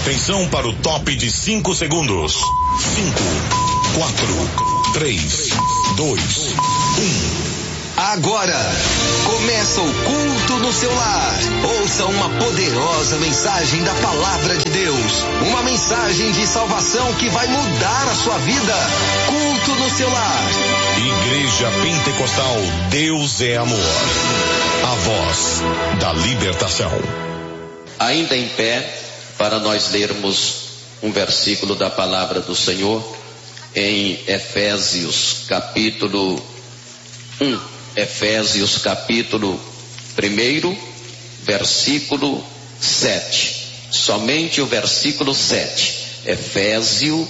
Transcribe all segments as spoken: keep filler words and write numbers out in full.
Atenção para o top de cinco segundos. Cinco, quatro, três, dois, um. Agora, começa o culto no seu lar. Ouça uma poderosa mensagem da Palavra de Deus. Uma mensagem de salvação que vai mudar a sua vida. Culto no seu lar. Igreja Pentecostal Deus é Amor. A voz da libertação. Ainda em pé, para nós lermos um versículo da Palavra do Senhor em Efésios capítulo um. Efésios capítulo um, versículo sete. Somente o versículo sete. Efésio,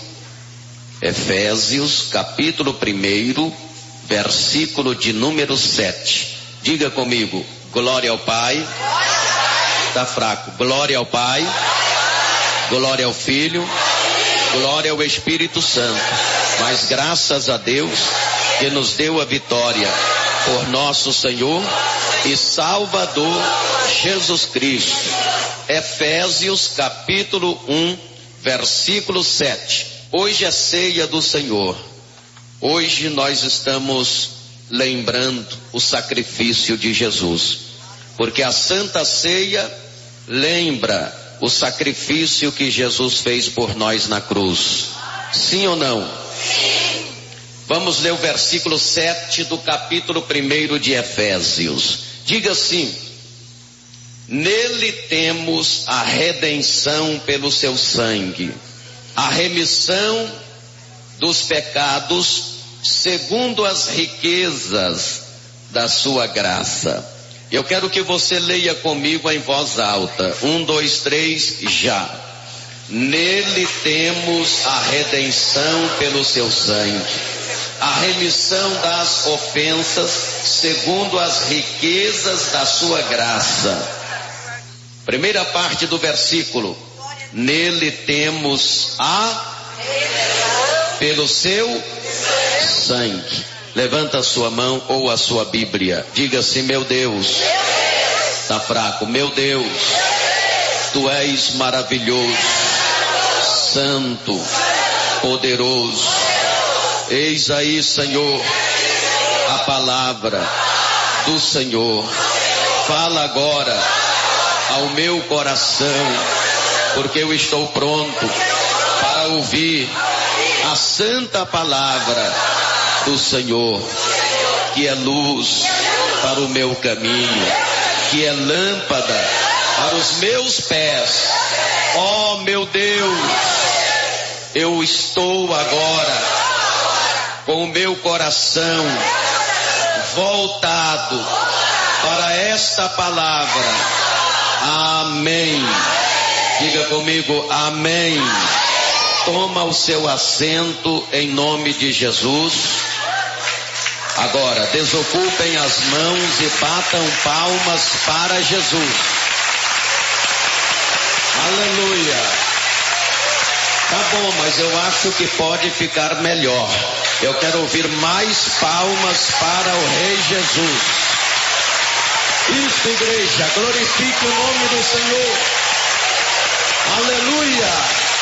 Efésios capítulo um, versículo de número sete. Diga comigo, glória ao Pai. Está fraco. Glória ao Pai. Glória ao Filho. Glória ao Espírito Santo. Mas graças a Deus que nos deu a vitória por nosso Senhor e Salvador Jesus Cristo. Efésios capítulo um, versículo sete. Hoje é ceia do Senhor. Hoje nós estamos lembrando o sacrifício de Jesus, porque a Santa Ceia lembra o sacrifício que Jesus fez por nós na cruz. Sim ou não? Sim. Vamos ler o versículo sete do capítulo um de Efésios. Diga assim: nele temos a redenção pelo seu sangue, a remissão dos pecados, segundo as riquezas da sua graça. Eu quero que você leia comigo em voz alta. Um, dois, três, já. Nele temos a redenção pelo seu sangue, a remissão das ofensas, segundo as riquezas da sua graça. Primeira parte do versículo. Nele temos a pelo seu sangue. Levanta a sua mão ou a sua Bíblia. Diga assim: meu Deus. Está fraco. Meu Deus, tu és maravilhoso, santo, poderoso. Eis aí, Senhor, a palavra do Senhor. Fala agora ao meu coração, porque eu estou pronto para ouvir a santa palavra do Senhor, que é luz para o meu caminho, que é lâmpada para os meus pés. Oh, meu Deus, eu estou agora com o meu coração voltado para esta palavra. Amém. Diga comigo, amém. Toma o seu assento em nome de Jesus. Agora, desocupem as mãos e batam palmas para Jesus. Aleluia. Tá bom, mas eu acho que pode ficar melhor. Eu quero ouvir mais palmas para o Rei Jesus. Isso, igreja, glorifique o nome do Senhor. Aleluia.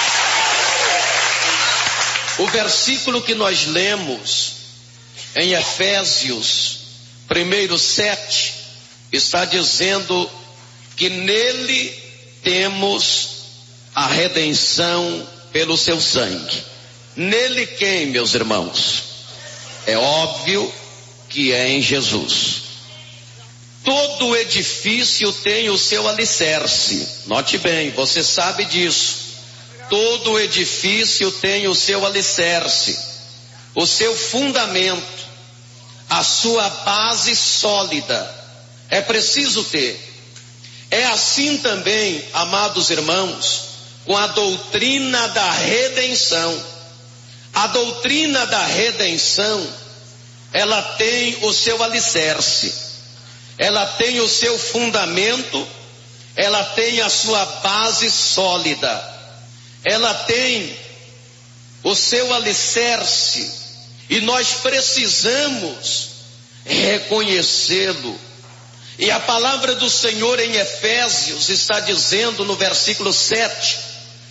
O versículo que nós lemos em Efésios um, sete, está dizendo que nele temos a redenção pelo seu sangue. Nele quem, meus irmãos? É óbvio que é em Jesus. Todo edifício tem o seu alicerce. Note bem, você sabe disso. Todo edifício tem o seu alicerce, o seu fundamento, a sua base sólida. É preciso ter. É assim também, amados irmãos, com a doutrina da redenção. A doutrina da redenção, ela tem o seu alicerce, ela tem o seu fundamento, ela tem a sua base sólida, ela tem o seu alicerce, e nós precisamos reconhecê-lo. E a palavra do Senhor em Efésios está dizendo no versículo sete,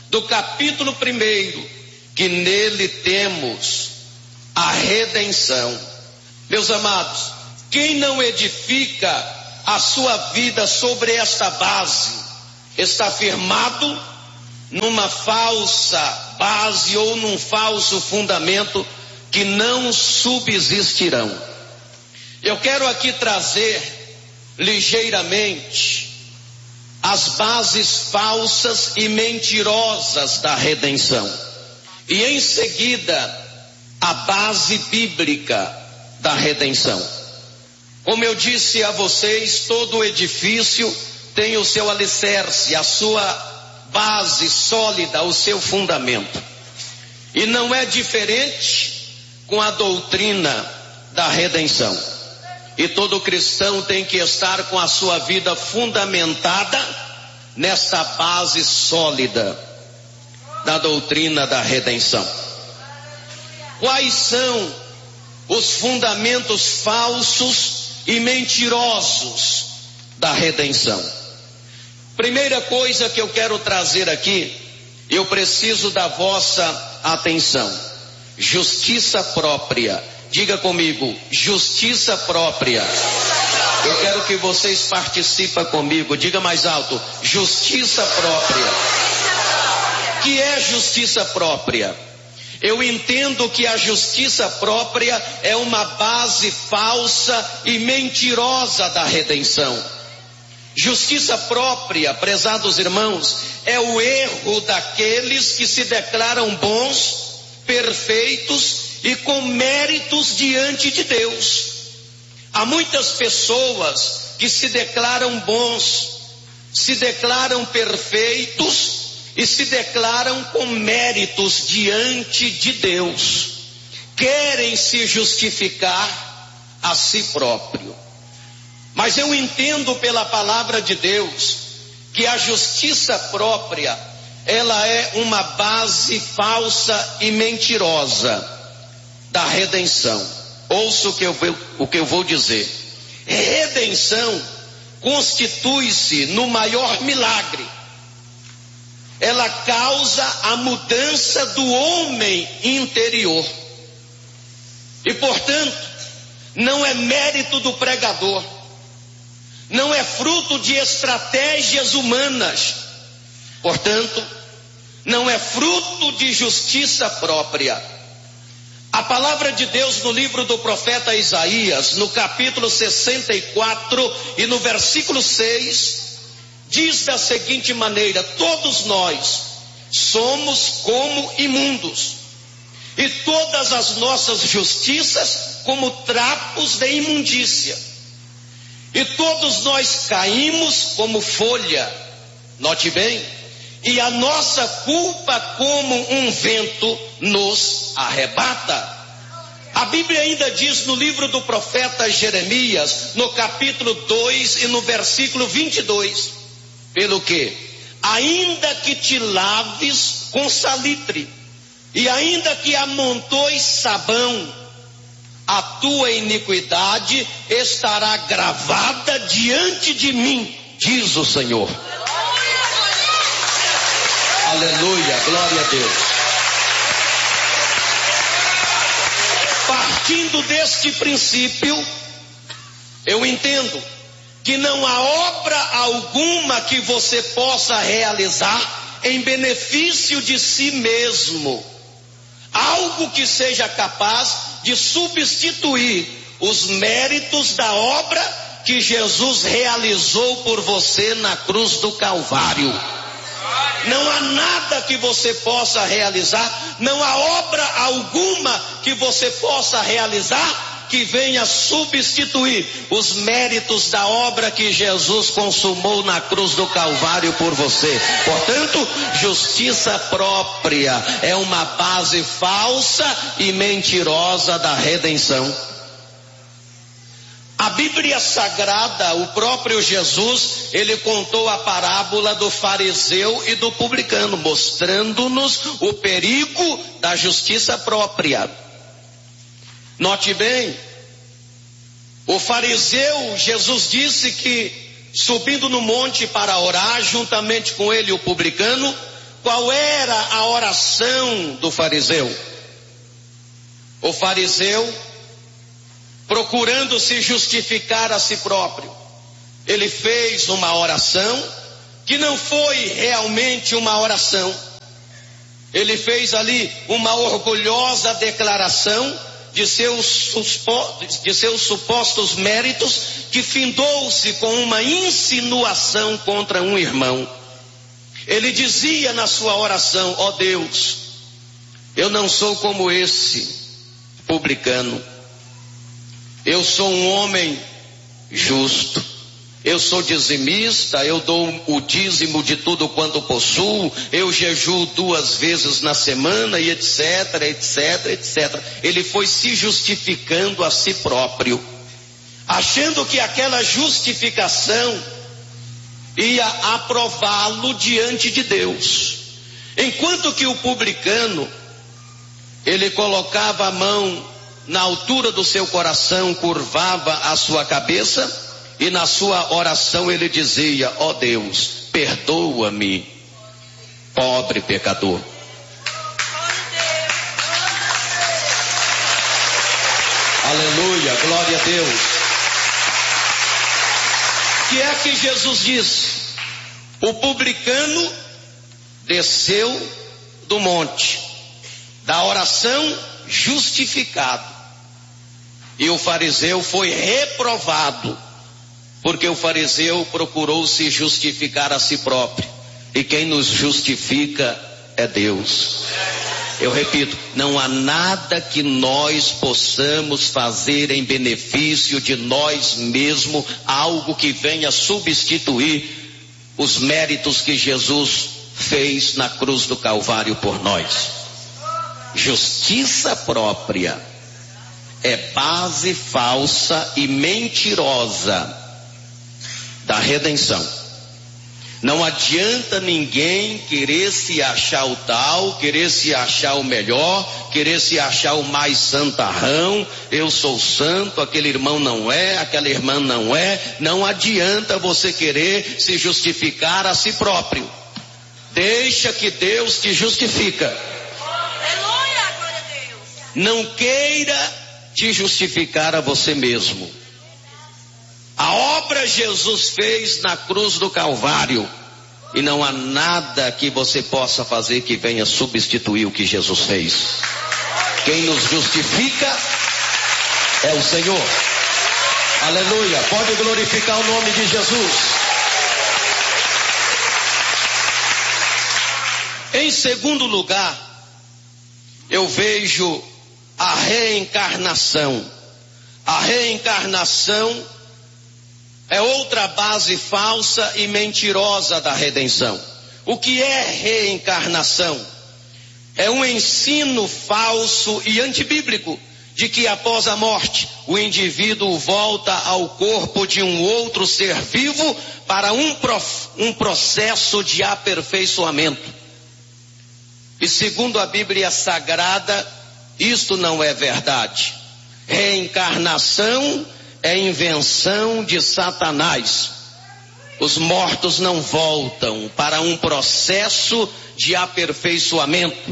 do capítulo primeiro, que nele temos a redenção. Meus amados, quem não edifica a sua vida sobre esta base, está firmado numa falsa base ou num falso fundamento que não subsistirão. Eu quero aqui trazer ligeiramente as bases falsas e mentirosas da redenção. E em seguida, a base bíblica da redenção. Como eu disse a vocês, todo edifício tem o seu alicerce, a sua base sólida, o seu fundamento. E não é diferente com a doutrina da redenção. E todo cristão tem que estar com a sua vida fundamentada nessa base sólida da doutrina da redenção. Quais são os fundamentos falsos e mentirosos da redenção? Primeira coisa que eu quero trazer aqui, eu preciso da vossa atenção: justiça própria. Diga comigo, justiça própria. Eu quero que vocês participem comigo. Diga mais alto, justiça própria. O que é justiça própria? Eu entendo que a justiça própria é uma base falsa e mentirosa da redenção. Justiça própria, prezados irmãos, é o erro daqueles que se declaram bons, perfeitos e com méritos diante de Deus. Há muitas pessoas que se declaram bons, se declaram perfeitos e se declaram com méritos diante de Deus. Querem se justificar a si próprio. Mas eu entendo pela palavra de Deus que a justiça própria, ela é uma base falsa e mentirosa da redenção. Ouça o que eu vou, o que eu vou dizer. Redenção constitui-se no maior milagre. Ela causa a mudança do homem interior. E portanto, não é mérito do pregador, não é fruto de estratégias humanas. Portanto, não é fruto de justiça própria. A palavra de Deus no livro do profeta Isaías, no capítulo sessenta e quatro e no versículo seis, diz da seguinte maneira: todos nós somos como imundos, e todas as nossas justiças como trapos de imundícia, e todos nós caímos como folha, note bem, e a nossa culpa como um vento nos arrebata. A Bíblia ainda diz no livro do profeta Jeremias, no capítulo dois e no versículo vinte e dois, pelo que, ainda que te laves com salitre, e ainda que amontoes sabão, a tua iniquidade estará gravada diante de mim, diz o Senhor. Aleluia, glória a Deus. Partindo deste princípio, eu entendo que não há obra alguma que você possa realizar em benefício de si mesmo, algo que seja capaz de substituir os méritos da obra que Jesus realizou por você na cruz do Calvário. Não há nada que você possa realizar, não há obra alguma que você possa realizar que venha substituir os méritos da obra que Jesus consumou na cruz do Calvário por você. Portanto, justiça própria é uma base falsa e mentirosa da redenção. A Bíblia Sagrada, o próprio Jesus, ele contou a parábola do fariseu e do publicano, mostrando-nos o perigo da justiça própria. Note bem, o fariseu, Jesus disse que subindo no monte para orar, juntamente com ele o publicano, qual era a oração do fariseu? O fariseu, procurando se justificar a si próprio, ele fez uma oração que não foi realmente uma oração. Ele fez ali uma orgulhosa declaração de seus, de seus supostos méritos, que findou-se com uma insinuação contra um irmão. Ele dizia na sua oração: ó Deus, eu não sou como esse publicano. Eu sou um homem justo. Eu sou dizimista, eu dou o dízimo de tudo quanto possuo, eu jejuo duas vezes na semana e etc, etc, etcétera. Ele foi se justificando a si próprio, achando que aquela justificação ia aprová-lo diante de Deus. Enquanto que o publicano, ele colocava a mão na altura do seu coração, curvava a sua cabeça, e na sua oração ele dizia: ó Deus, perdoa-me, pobre pecador. Aleluia, glória a Deus. O que é que Jesus disse? O publicano desceu do monte da oração justificado, e o fariseu foi reprovado, porque o fariseu procurou se justificar a si próprio, e quem nos justifica é Deus. Eu repito, não há nada que nós possamos fazer em benefício de nós mesmos, algo que venha substituir os méritos que Jesus fez na cruz do Calvário por nós. Justiça própria é base falsa e mentirosa da redenção. Não adianta ninguém querer se achar o tal, querer se achar o melhor, querer se achar o mais santarrão. Eu sou santo, aquele irmão não é, aquela irmã não é. Não adianta você querer se justificar a si próprio. Deixa que Deus te justifica. Aleluia, glória a Deus. Não queira te justificar a você mesmo. A obra Jesus fez na cruz do Calvário, e não há nada que você possa fazer que venha substituir o que Jesus fez. Quem nos justifica é o Senhor. Aleluia, pode glorificar o nome de Jesus. Em segundo lugar, eu vejo a reencarnação. A reencarnação é outra base falsa e mentirosa da redenção. O que é reencarnação? É um ensino falso e antibíblico de que após a morte o indivíduo volta ao corpo de um outro ser vivo para um, prof, um processo de aperfeiçoamento. E segundo a Bíblia Sagrada, isto não é verdade. Reencarnação é invenção de Satanás. Os mortos não voltam para um processo de aperfeiçoamento,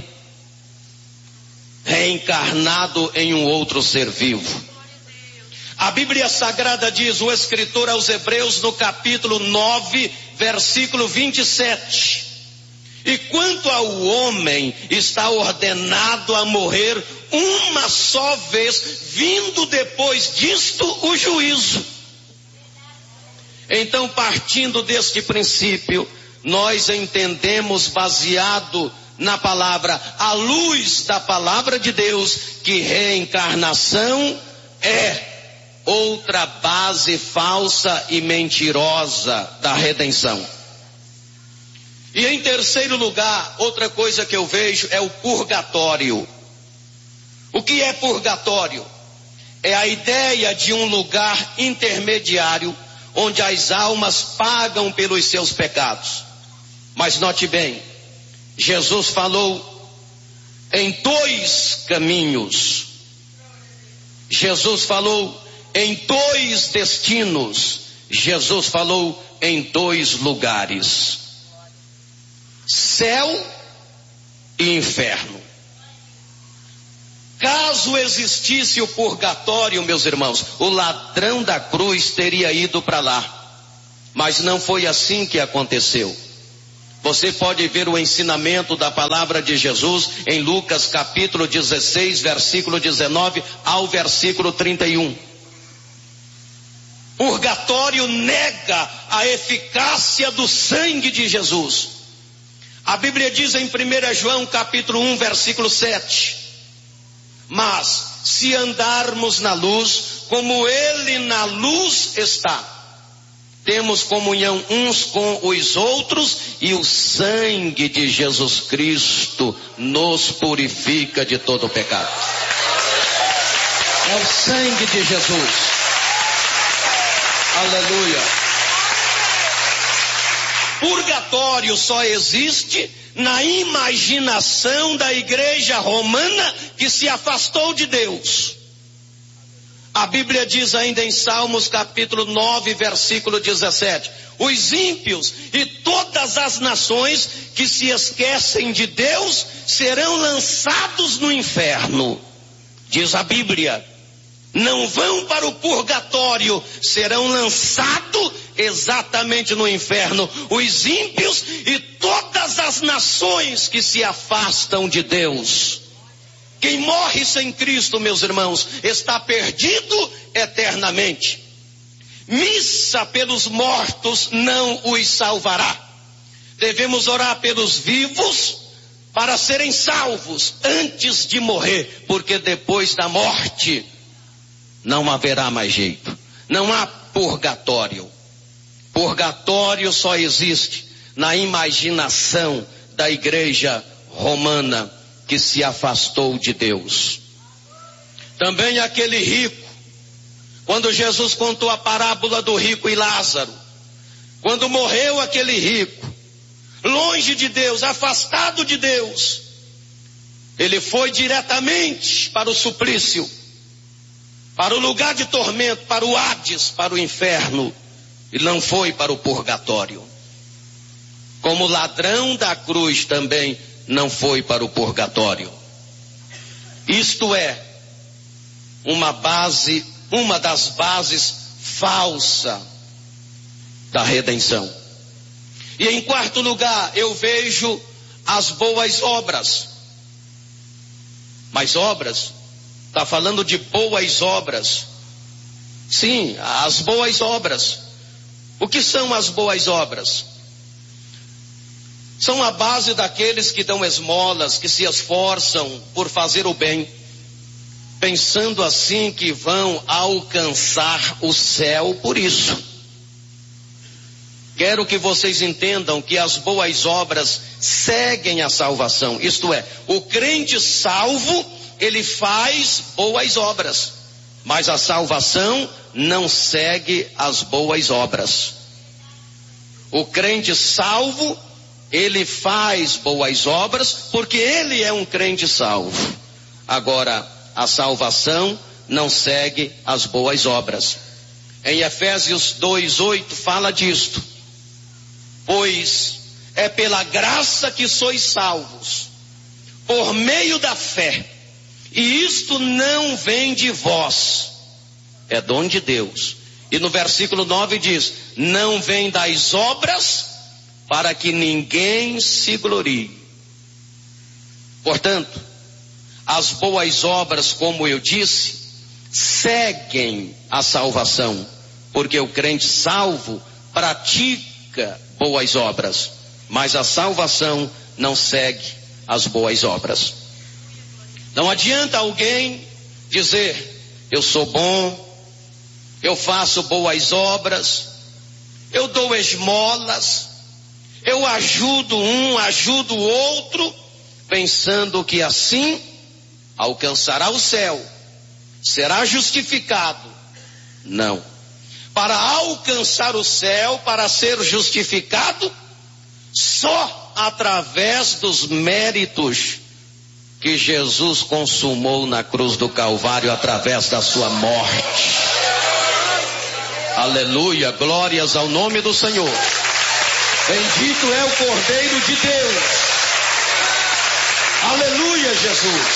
reencarnado em um outro ser vivo. A Bíblia Sagrada diz, o escritor aos Hebreus, no capítulo nove, versículo vinte e sete: e quanto ao homem, está ordenado a morrer uma só vez, vindo depois disto o juízo. Então, partindo deste princípio, nós entendemos, baseado na palavra, à luz da palavra de Deus, que reencarnação é outra base falsa e mentirosa da redenção. E em terceiro lugar, outra coisa que eu vejo é o purgatório. O que é purgatório? É a ideia de um lugar intermediário onde as almas pagam pelos seus pecados. Mas note bem, Jesus falou em dois caminhos. Jesus falou em dois destinos. Jesus falou em dois lugares: céu e inferno. Caso existisse o purgatório, meus irmãos, o ladrão da cruz teria ido para lá. Mas não foi assim que aconteceu. Você pode ver o ensinamento da palavra de Jesus em Lucas capítulo dezesseis, versículo dezenove ao versículo trinta e um. Purgatório nega a eficácia do sangue de Jesus. A Bíblia diz em primeiro João capítulo um, versículo sete. Mas se andarmos na luz, como ele na luz está, temos comunhão uns com os outros, e o sangue de Jesus Cristo nos purifica de todo pecado. É o sangue de Jesus. Aleluia. Purgatório só existe na imaginação da igreja romana que se afastou de Deus. A Bíblia diz ainda em Salmos capítulo nove, versículo dezessete. Os ímpios e todas as nações que se esquecem de Deus serão lançados no inferno. Diz a Bíblia. Não vão para o purgatório, serão lançados exatamente no inferno. Os ímpios e todas as nações que se afastam de Deus. Quem morre sem Cristo, meus irmãos, está perdido eternamente. Missa pelos mortos não os salvará. Devemos orar pelos vivos para serem salvos antes de morrer, porque depois da morte não haverá mais jeito. Não há purgatório. Purgatório só existe na imaginação da igreja romana que se afastou de Deus. Também aquele rico, quando Jesus contou a parábola do rico e Lázaro, quando morreu aquele rico, longe de Deus, afastado de Deus, ele foi diretamente para o suplício, para o lugar de tormento, para o Hades, para o inferno, e não foi para o purgatório. Como ladrão da cruz também não foi para o purgatório. Isto é uma base, uma das bases falsa da redenção. E em quarto lugar, eu vejo as boas obras. Mas obras, está falando de boas obras. Sim, as boas obras. O que são as boas obras? São a base daqueles que dão esmolas, que se esforçam por fazer o bem, pensando assim que vão alcançar o céu por isso. Quero que vocês entendam que as boas obras seguem a salvação. Isto é, o crente salvo, ele faz boas obras, mas a salvação não segue as boas obras. O crente salvo, ele faz boas obras porque ele é um crente salvo. Agora, a salvação não segue as boas obras. Em Efésios dois, oito fala disto. Pois é pela graça que sois salvos, por meio da fé. E isto não vem de vós, é dom de Deus. E no versículo nove diz, não vem das obras, para que ninguém se glorie. Portanto, as boas obras, como eu disse, seguem a salvação, porque o crente salvo pratica boas obras, mas a salvação não segue as boas obras. Não adianta alguém dizer, eu sou bom, eu faço boas obras, eu dou esmolas, eu ajudo um, ajudo o outro, pensando que assim alcançará o céu, será justificado. Não. Para alcançar o céu, para ser justificado, só através dos méritos que Jesus consumou na cruz do Calvário, através da sua morte. Aleluia, glórias ao nome do Senhor. Bendito é o Cordeiro de Deus. Jesus.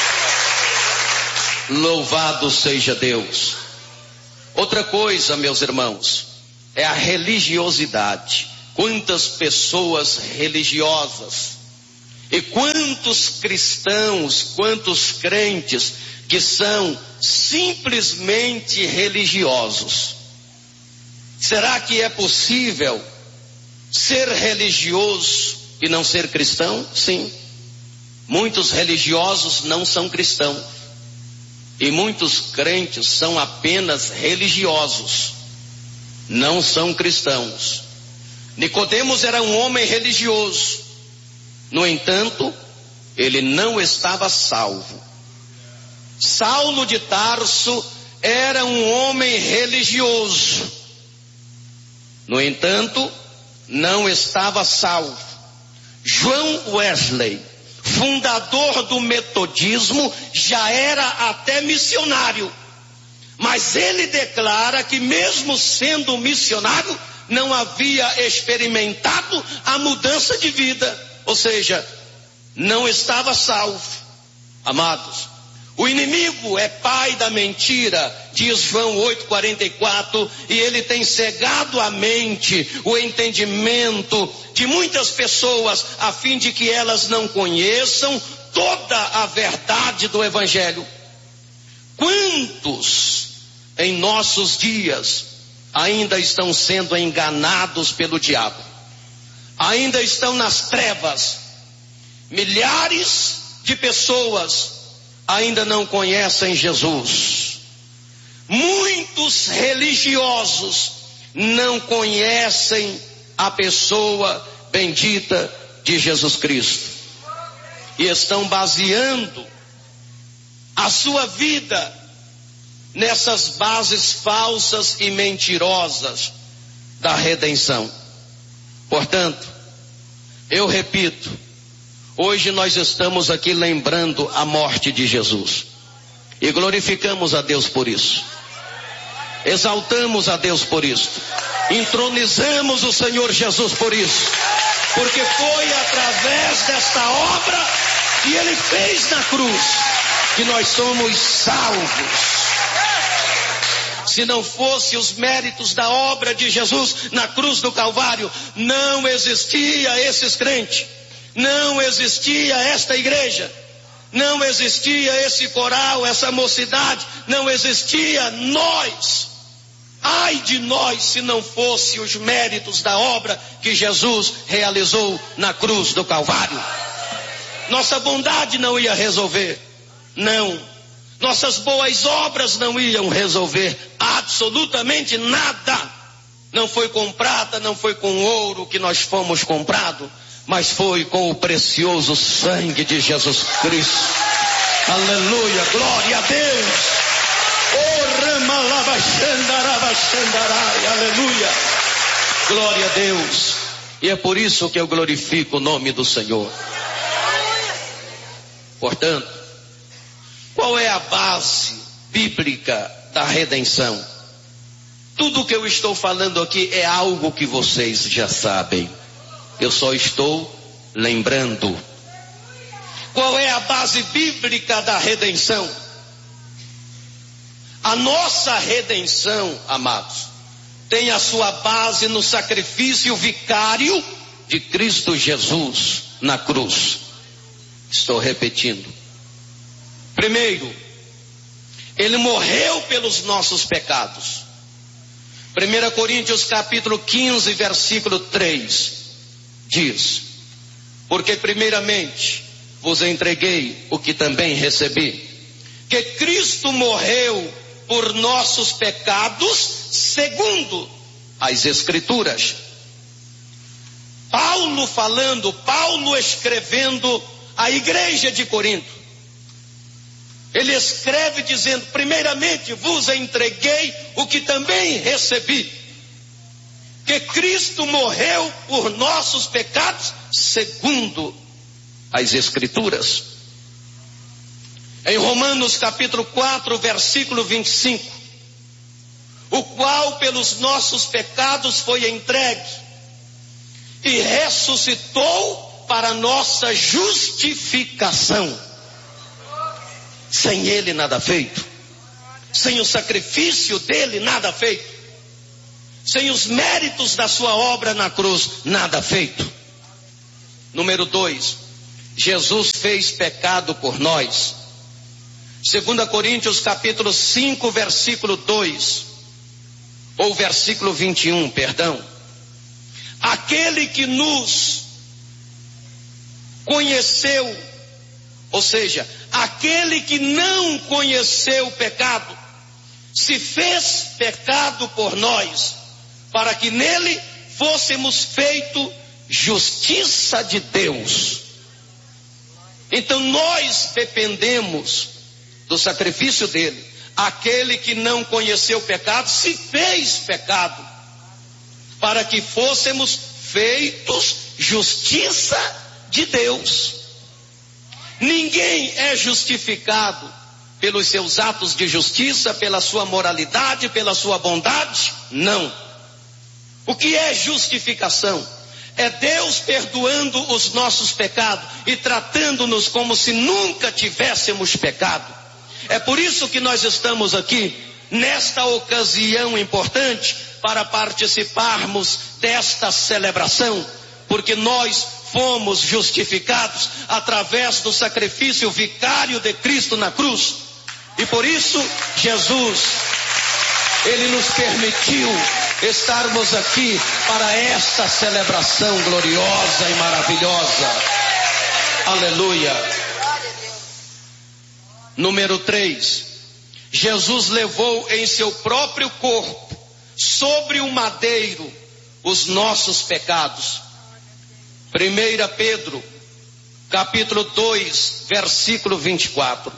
Louvado seja Deus. Outra coisa, meus irmãos, é a religiosidade. Quantas pessoas religiosas e quantos cristãos, quantos crentes que são simplesmente religiosos. Será que é possível ser religioso e não ser cristão? Sim. Muitos religiosos não são cristãos. E muitos crentes são apenas religiosos. Não são cristãos. Nicodemos era um homem religioso. No entanto, ele não estava salvo. Saulo de Tarso era um homem religioso. No entanto, não estava salvo. João Wesley, fundador do metodismo, já era até missionário. Mas ele declara que mesmo sendo missionário, não havia experimentado a mudança de vida. Ou seja, não estava salvo. Amados, o inimigo é pai da mentira, diz João oito, quarenta e quatro, e ele tem cegado a mente, o entendimento de muitas pessoas, a fim de que elas não conheçam toda a verdade do Evangelho. Quantos em nossos dias ainda estão sendo enganados pelo diabo? Ainda estão nas trevas. Milhares de pessoas ainda não conhecem Jesus. Muitos religiosos não conhecem a pessoa bendita de Jesus Cristo. E estão baseando a sua vida nessas bases falsas e mentirosas da redenção. Portanto, eu repito, hoje nós estamos aqui lembrando a morte de Jesus. E glorificamos a Deus por isso. Exaltamos a Deus por isso. Entronizamos o Senhor Jesus por isso. Porque foi através desta obra que Ele fez na cruz que nós somos salvos. Se não fosse os méritos da obra de Jesus na cruz do Calvário, não existia esses crentes. Não existia esta igreja, não existia esse coral, essa mocidade, não existia nós. Ai de nós se não fosse os méritos da obra que Jesus realizou na cruz do Calvário. Nossa bondade não ia resolver, não. Nossas boas obras não iam resolver absolutamente nada. Não foi com prata, não foi com ouro que nós fomos comprados, mas foi com o precioso sangue de Jesus Cristo. Aleluia, glória a Deus. Oh, ramalabashandarabaxandarai, aleluia, glória a Deus. E é por isso que eu glorifico o nome do Senhor. Portanto, qual é a base bíblica da redenção? Tudo que eu estou falando aqui é algo que vocês já sabem. Eu só estou lembrando. Qual é a base bíblica da redenção? A nossa redenção, amados, tem a sua base no sacrifício vicário de Cristo Jesus na cruz. Estou repetindo. Primeiro, Ele morreu pelos nossos pecados. primeira Coríntios capítulo quinze, versículo três, diz: porque primeiramente vos entreguei o que também recebi, que Cristo morreu por nossos pecados, segundo as Escrituras. Paulo falando, Paulo escrevendo à igreja de Corinto. Ele escreve dizendo: primeiramente vos entreguei o que também recebi, que Cristo morreu por nossos pecados, segundo as Escrituras. Em Romanos capítulo quatro, versículo vinte e cinco, o qual pelos nossos pecados foi entregue e ressuscitou para nossa justificação. Sem ele nada feito. Sem o sacrifício dele nada feito. Sem os méritos da sua obra na cruz nada feito. Número dois, Jesus fez pecado por nós. Segunda Coríntios capítulo cinco, versículo dois, ou versículo vinte e um, perdão. Aquele que nos conheceu, ou seja, aquele que não conheceu o pecado, se fez pecado por nós, para que nele fôssemos feito justiça de Deus. Então nós dependemos do sacrifício dele. Aquele que não conheceu o pecado se fez pecado, para que fôssemos feitos justiça de Deus. Ninguém é justificado pelos seus atos de justiça, pela sua moralidade, pela sua bondade. Não. O que é justificação? É Deus perdoando os nossos pecados e tratando-nos como se nunca tivéssemos pecado. É por isso que nós estamos aqui, nesta ocasião importante, para participarmos desta celebração, porque nós fomos justificados através do sacrifício vicário de Cristo na cruz. E por isso, Jesus, ele nos permitiu estarmos aqui para esta celebração gloriosa e maravilhosa. Aleluia. Número três, Jesus levou em seu próprio corpo, sobre o madeiro, os nossos pecados. Primeira Pedro, capítulo dois, versículo vinte e quatro.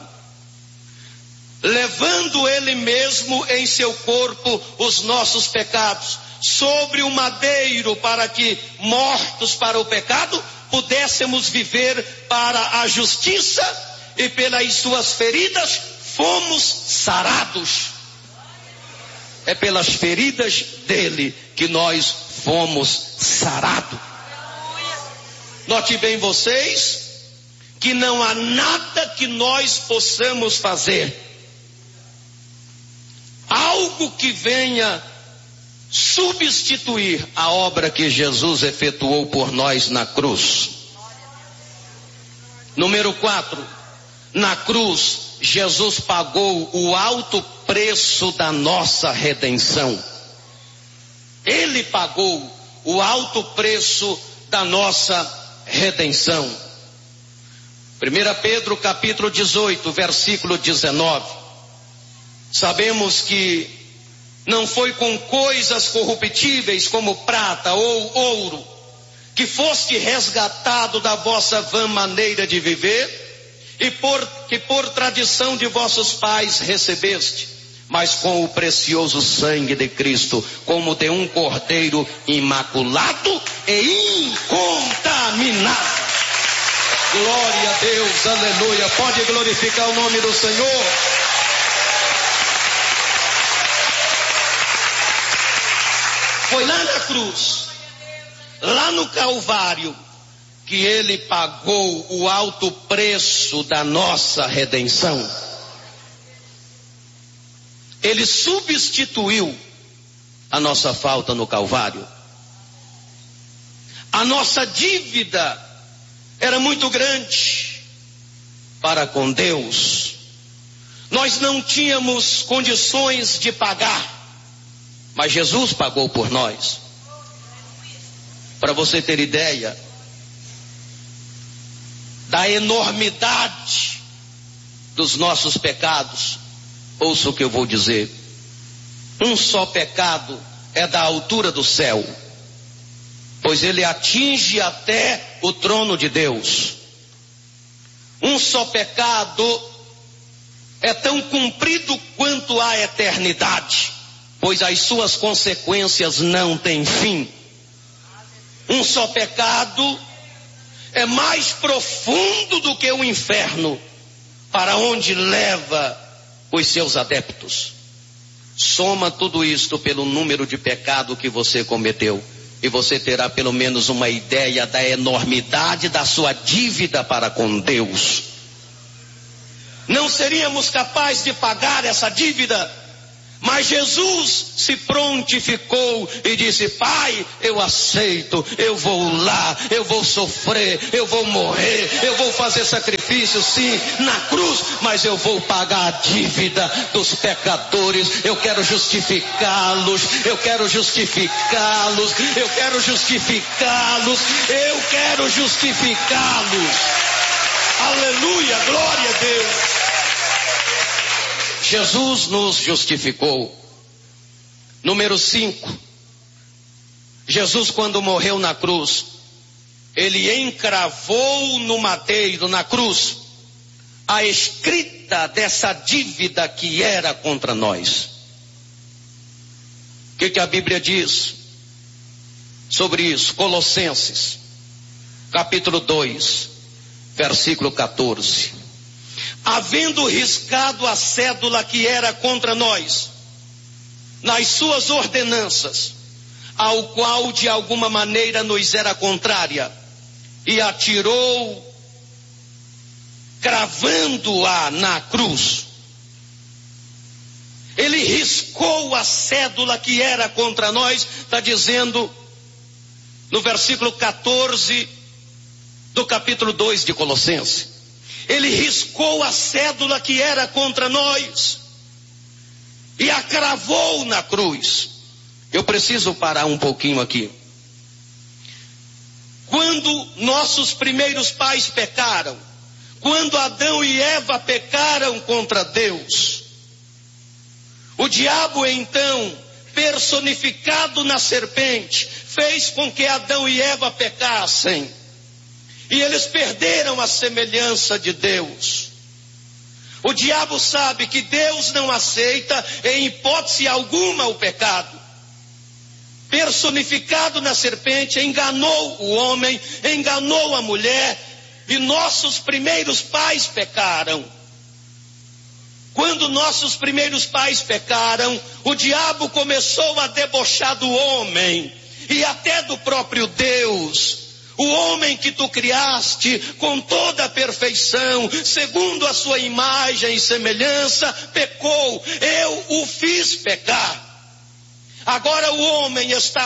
Levando ele mesmo em seu corpo os nossos pecados, sobre o madeiro, para que, mortos para o pecado, pudéssemos viver para a justiça, e pelas suas feridas fomos sarados. É pelas feridas dele que nós fomos sarados. Note bem vocês, que não há nada que nós possamos fazer, algo que venha substituir a obra que Jesus efetuou por nós na cruz. Número quatro, na cruz, Jesus pagou o alto preço da nossa redenção. Ele pagou o alto preço da nossa redenção. Primeira Pedro capítulo dezoito, versículo dezenove. Sabemos que não foi com coisas corruptíveis como prata ou ouro que foste resgatado da vossa vã maneira de viver, e por, que por tradição de vossos pais recebeste, mas com o precioso sangue de Cristo, como de um cordeiro imaculado e incontaminado. Glória a Deus, aleluia. Pode glorificar o nome do Senhor. Foi lá na cruz, lá no Calvário, que ele pagou o alto preço da nossa redenção. Ele substituiu a nossa falta no Calvário. A nossa dívida era muito grande para com Deus. Nós não tínhamos condições de pagar, mas Jesus pagou por nós. Para você ter ideia da enormidade dos nossos pecados, ouça o que eu vou dizer. Um só pecado é da altura do céu, pois ele atinge até o trono de Deus. Um só pecado é tão comprido quanto a eternidade, pois as suas consequências não têm fim. Um só pecado é mais profundo do que o inferno, para onde leva os seus adeptos. Soma tudo isto pelo número de pecado que você cometeu, e você terá pelo menos uma ideia da enormidade da sua dívida para com Deus. não seríamos capazes de pagar essa dívida. Mas Jesus se prontificou e disse: Pai, eu aceito, eu vou lá, eu vou sofrer, eu vou morrer, eu vou fazer sacrifício sim, na cruz, mas eu vou pagar a dívida dos pecadores. Eu quero justificá-los, eu quero justificá-los, eu quero justificá-los, eu quero justificá-los. Aleluia, glória a Deus. Jesus nos justificou. Número cinco. Jesus, quando morreu na cruz, ele encravou no madeiro, na cruz, a escrita dessa dívida que era contra nós. O que, que a Bíblia diz sobre isso? Colossenses, capítulo dois, versículo quatorze. Havendo riscado a cédula que era contra nós, nas suas ordenanças, ao qual de alguma maneira nos era contrária, e atirou, cravando-a na cruz. Ele riscou a cédula que era contra nós, está dizendo no versículo quatorze do capítulo dois de Colossenses. Ele riscou a cédula que era contra nós e a cravou na cruz. Eu preciso parar um pouquinho aqui. Quando nossos primeiros pais pecaram, quando Adão e Eva pecaram contra Deus, o diabo então, personificado na serpente, fez com que Adão e Eva pecassem. E eles perderam a semelhança de Deus. O diabo sabe que Deus não aceita em hipótese alguma o pecado. Personificado na serpente, enganou o homem, enganou a mulher, e nossos primeiros pais pecaram. Quando nossos primeiros pais pecaram, o diabo começou a debochar do homem e até do próprio Deus. O homem que tu criaste com toda a perfeição, segundo a sua imagem e semelhança, pecou. Eu o fiz pecar. Agora o homem está